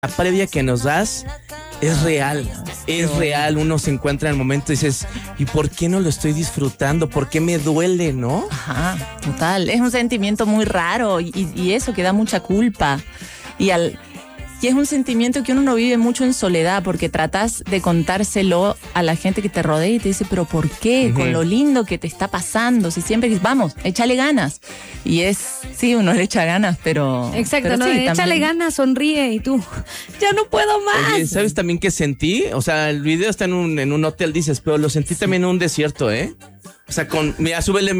previa que nos das es real, uno se encuentra en el momento y dices, ¿y por qué no lo estoy disfrutando? ¿Por qué me duele, no? Ajá, total, es un sentimiento muy raro y eso que da mucha culpa y es un sentimiento que uno no vive mucho en soledad porque tratás de contárselo a la gente que te rodea y te dice, pero ¿por qué? Uh-huh. Con lo lindo que te está pasando, si siempre dices, vamos, échale ganas. Y sí, uno le echa ganas, pero... Exacto, pero no, sí, échale también. ganas, sonríe y tú, ya no puedo más. Oye, ¿sabes también qué sentí? O sea, el video está en un hotel, dices, pero lo sentí también en un desierto, ¿eh? O sea, mira, súbele